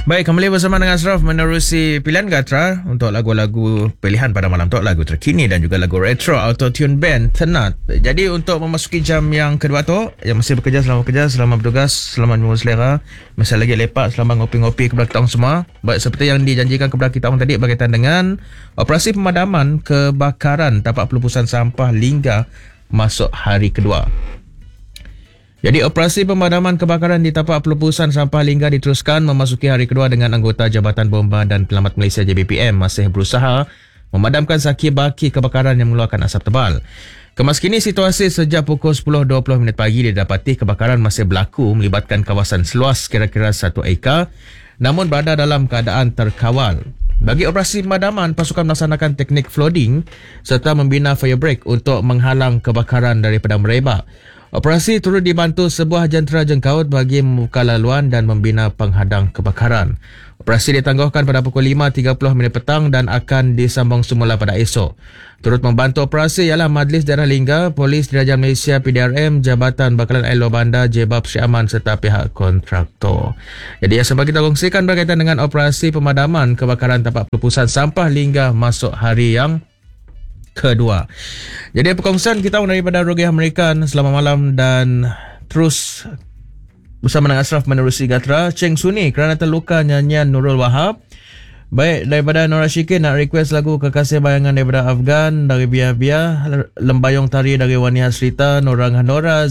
Baik, kembali bersama dengan Ashraf menerusi pilihan Gatra untuk lagu-lagu pilihan pada malam tu, lagu terkini dan juga lagu retro Autotune Band Tenat. Jadi untuk memasuki jam yang kedua tu, yang masih bekerja, selamat bertugas, selamat menunggu selera, masih lagi lepak, selamat ngopi-ngopi kepada kita orang semua. Baik, seperti yang dijanjikan kepada kita orang tadi berkaitan dengan operasi pemadaman kebakaran tapak pelupusan sampah Lingga masuk hari kedua. Jadi operasi pemadaman kebakaran di tapak pelupusan sampah Lingga diteruskan memasuki hari kedua dengan anggota Jabatan Bomba dan Penyelamat Malaysia JBPM masih berusaha memadamkan saki-baki kebakaran yang mengeluarkan asap tebal. Kemaskini situasi sejak pukul 10.20 pagi didapati kebakaran masih berlaku melibatkan kawasan seluas kira-kira 1 ekar namun berada dalam keadaan terkawal. Bagi operasi pemadaman, pasukan melaksanakan teknik flooding serta membina fire break untuk menghalang kebakaran daripada merebak. Operasi turut dibantu sebuah jentera jengkaut bagi membuka laluan dan membina penghadang kebakaran. Operasi ditangguhkan pada pukul 5.30 petang dan akan disambung semula pada esok. Turut membantu operasi ialah Majlis Daerah Lingga, Polis Diraja Malaysia PDRM, Jabatan Bakalan Air Luar Bandar, Jebab Sri Aman serta pihak kontraktor. Jadi yang sempat kita kongsikan berkaitan dengan operasi pemadaman kebakaran tapak pelupusan sampah Lingga masuk hari yang kedua. Jadi perkongsian kita daripada Rogi Amerikan, selamat malam dan terus bersama dengan Ashraf menerusi Gatra. Cheng Suni kerana terluka nyanyian Nurul Wahab. Baik, daripada Nora Syikin nak request lagu Kekasih Bayangan daripada Afgan, dari Biar-Biar, Lembayung Tari dari Wani Hasrita, Nora Nora,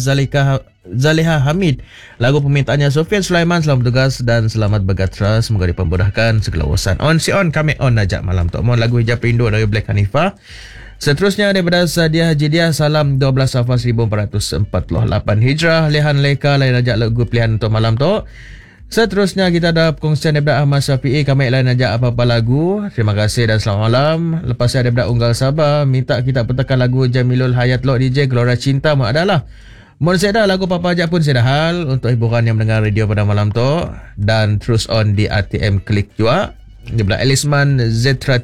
Zaliha Hamid. Lagu permintaannya Sofian Sulaiman. Selamat bertugas dan selamat bergatra. Semoga dipermudahkan segala urusan. Kami on ajak malam tu. Mohon lagu Hijab Rindu dari Black Hanifah. Seterusnya daripada Sadiah Jidiah, Salam 12 Safar 1448 Hijrah, Lehan Leka, lain ajak lagu pilihan untuk malam tu. Seterusnya kita ada perkongsian daripada Ahmad Syafi'i, kami lain ajak apa-apa lagu. Terima kasih dan selamat malam. Lepas saya daripada Unggal Sabah, minta kita putarkan lagu Jamilul Hayat Lok DJ Gelora Cinta adalah. Mohon saya dah lagu Papa Ajak pun saya dah hal untuk hiburan yang mendengar radio pada malam tu. Dan terus on di ATM Klik juga. Daripada Elisman Zetra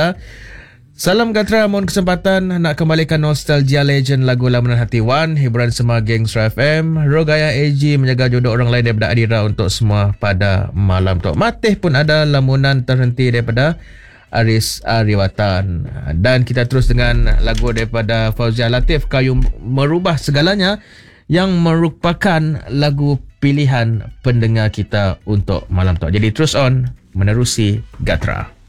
3. Salam Gatra, mohon kesempatan nak kembalikan nostalgia legend lagu Lamunan Hati Wan, hiburan semua geng Sra FM, Rogaya AG menjaga jodoh orang lain daripada Adira untuk semua pada malam tu. Matih pun ada lamunan terhenti daripada Aris Ariwatan. Dan kita terus dengan lagu daripada Fauzia Latif, Kayu Merubah Segalanya, yang merupakan lagu pilihan pendengar kita untuk malam tu. Jadi terus on menerusi Gatra.